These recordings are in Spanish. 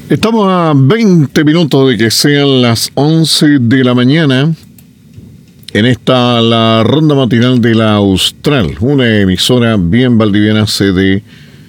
Estamos a 20 minutos de que sean las 11 de la mañana. En esta, la ronda matinal de la Austral, una emisora bien valdiviana, CD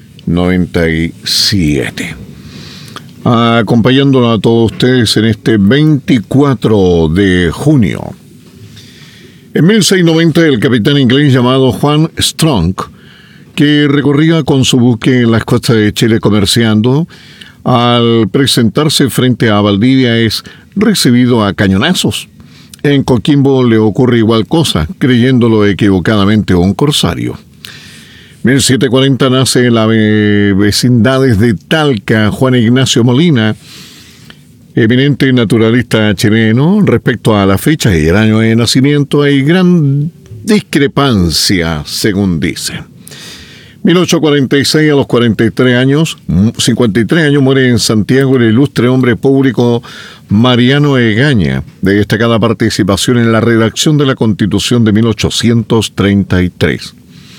97. Acompañándolo a todos ustedes en este 24 de junio. En 1690, el capitán inglés llamado Juan Strong, que recorría con su buque las costas de Chile comerciando, al presentarse frente a Valdivia es recibido a cañonazos. En Coquimbo le ocurre igual cosa, creyéndolo equivocadamente un corsario. 1740 nace en las vecindades de Talca Juan Ignacio Molina, eminente naturalista chileno. Respecto a la fecha y el año de nacimiento hay gran discrepancia, según dicen. 1846, a los 53 años, 53 años, muere en Santiago el ilustre hombre público Mariano Egaña, de destacada participación en la redacción de la Constitución de 1833.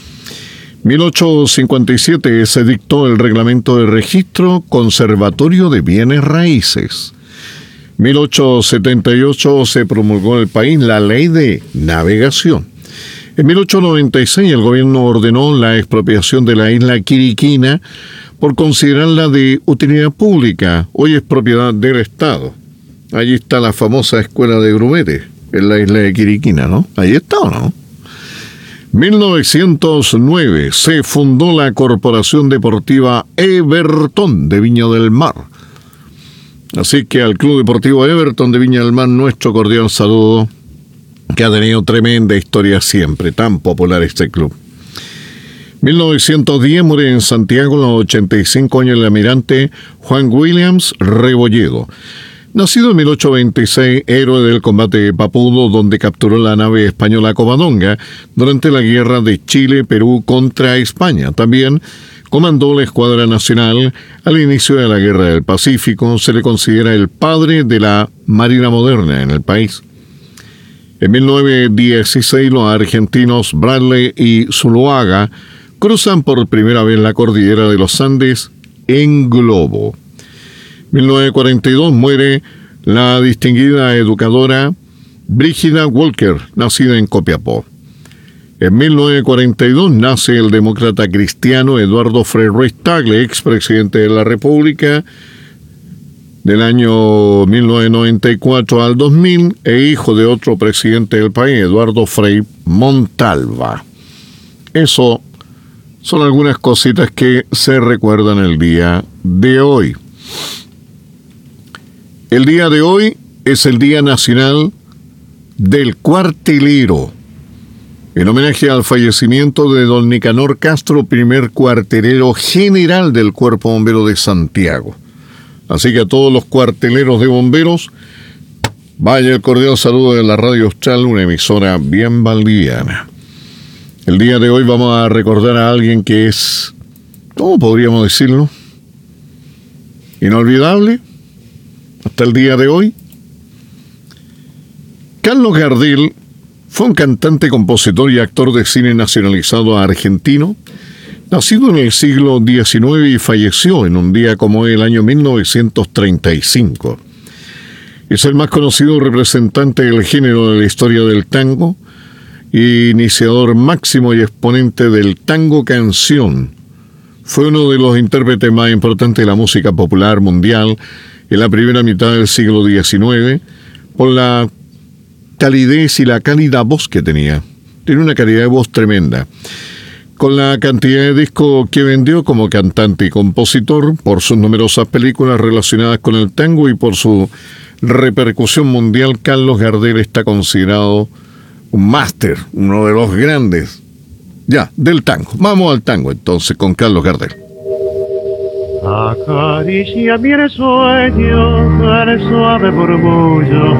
1857 se dictó el Reglamento de Registro Conservatorio de Bienes Raíces. 1878 se promulgó en el país la Ley de Navegación. En 1896 el gobierno ordenó la expropiación de la isla Quiriquina por considerarla de utilidad pública. Hoy es propiedad del Estado. Allí está la famosa escuela de grumetes, en la isla de Quiriquina, ¿no? Ahí está, ¿o no? 1909 se fundó la Corporación Deportiva Everton de Viña del Mar. Así que al Club Deportivo Everton de Viña del Mar, nuestro cordial saludo, que ha tenido tremenda historia siempre, tan popular este club. 1910 muere en Santiago, a los 85 años, el almirante Juan Williams Rebolledo. Nacido en 1826, héroe del combate de Papudo, donde capturó la nave española Covadonga durante la guerra de Chile-Perú contra España. También comandó la Escuadra Nacional al inicio de la Guerra del Pacífico. Se le considera el padre de la Marina moderna en el país. En 1916, los argentinos Bradley y Zuluaga cruzan por primera vez la cordillera de los Andes en globo. 1942 muere la distinguida educadora Brígida Walker, nacida en Copiapó. En 1942 nace el demócrata cristiano Eduardo Frei Ruiz-Tagle, expresidente de la República del año 1994 al 2000, e hijo de otro presidente del país, Eduardo Frei Montalva. Eso son algunas cositas que se recuerdan el día de hoy. El día de hoy es el Día Nacional del Cuartelero, en homenaje al fallecimiento de don Nicanor Castro, primer cuartelero general del Cuerpo Bombero de Santiago. Así que a todos los cuarteleros de bomberos, vaya el cordial saludo de la Radio Austral, una emisora bien valdiviana. El día de hoy vamos a recordar a alguien que es, ¿cómo podríamos decirlo?, inolvidable hasta el día de hoy. Carlos Gardel fue un cantante, compositor y actor de cine nacionalizado argentino, nacido en el siglo XIX y falleció en un día como hoy, el año 1935. Es el más conocido representante del género de la historia del tango, iniciador máximo y exponente del tango canción. Fue uno de los intérpretes más importantes de la música popular mundial en la primera mitad del siglo XIX, por la calidez y la cálida voz que tenía. Tiene una calidad de voz tremenda. Con la cantidad de discos que vendió como cantante y compositor, por sus numerosas películas relacionadas con el tango y por su repercusión mundial, Carlos Gardel está considerado un máster, uno de los grandes del tango. Vamos al tango entonces con Carlos Gardel. Acaricia mi sueño, el suave murmullo